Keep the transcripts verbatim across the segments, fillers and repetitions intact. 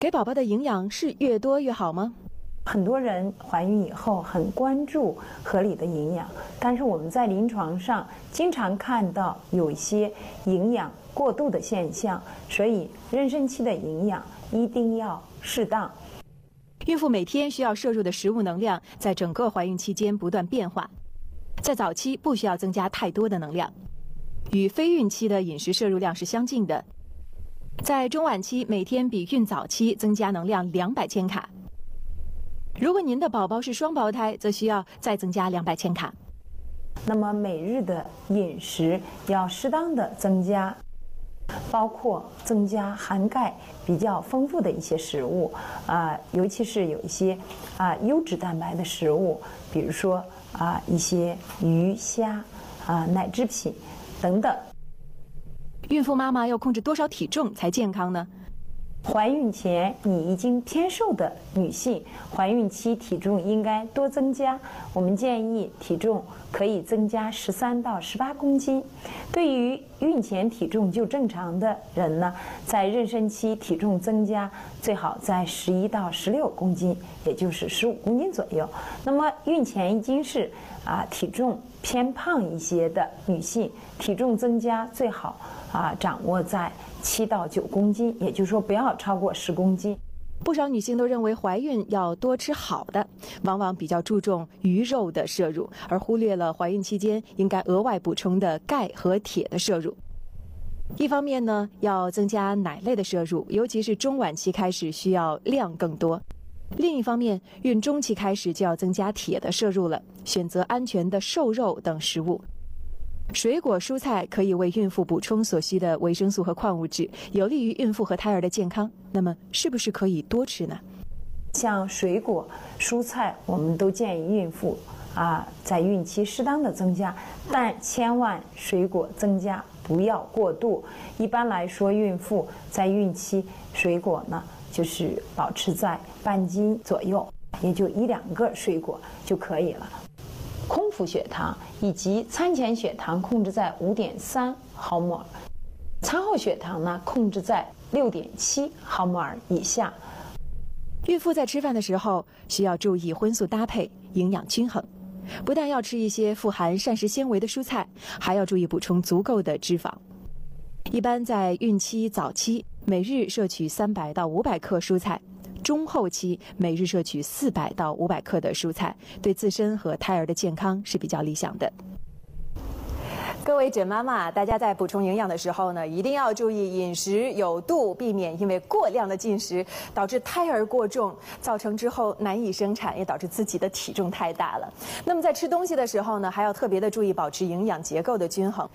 给宝宝的营养是越多越好吗？ 很多人怀孕以后很关注合理的营养，但是我们在临床上经常看到有一些营养过度的现象，所以妊娠期的营养一定要适当。 孕妇每天需要摄入的食物能量在整个怀孕期间不断变化，在早期不需要增加太多的能量，与非孕期的饮食摄入量是相近的。在中晚期，每天比孕早期增加能量两百千卡。如果您的宝宝是双胞胎，则需要再增加两百千卡。 那么每日的饮食要适当的增加，包括增加含钙比较丰富的一些食物啊、呃，尤其是有一些啊、呃、优质蛋白的食物，比如说啊、呃、一些鱼虾啊、呃、奶制品等等。 孕妇妈妈要控制多少体重才健康呢？ 怀孕前你已经偏瘦的女性，怀孕期体重应该多增加。我们建议体重可以增加十三到十八公斤。对于孕前体重就正常的人呢，在妊娠期体重增加最好在十一到十六公斤，也就是十五公斤左右。那么孕前已经是啊体重偏胖一些的女性，体重增加最好啊掌握在七到九公斤，也就是说不要超过十公斤。 不少女性都认为怀孕要多吃好的，往往比较注重鱼肉的摄入，而忽略了怀孕期间应该额外补充的钙和铁的摄入。一方面呢，要增加奶类的摄入，尤其是中晚期开始需要量更多。另一方面，孕中期开始就要增加铁的摄入了，选择安全的瘦肉等食物。水果蔬菜可以为孕妇补充所需的维生素和矿物质，有利于孕妇和胎儿的健康。那么，是不是可以多吃呢？ 像水果、蔬菜，我们都建议孕妇啊在孕期适当的增加，但千万水果增加不要过度。一般来说，孕妇在孕期水果呢就是保持在半斤左右，也就一两个水果就可以了。空腹血糖以及餐前血糖控制在五点三毫摩尔，餐后血糖呢控制在六点七毫摩尔以下。 孕妇在吃饭的时候需要注意荤素搭配，营养均衡。不但要吃一些富含膳食纤维的蔬菜，还要注意补充足够的脂肪。一般在孕期早期，每日摄取三百到五百克蔬菜。中后期每日摄取四百到五百克的蔬菜，对自身和胎儿的健康是比较理想的。各位准妈妈，大家在补充营养的时候呢，一定要注意饮食有度，避免因为过量的进食导致胎儿过重，造成之后难以生产，也导致自己的体重太大了。那么在吃东西的时候呢，还要特别的注意保持营养结构的均衡。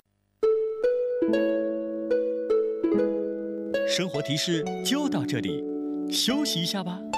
生活提示就到这里。休息一下吧。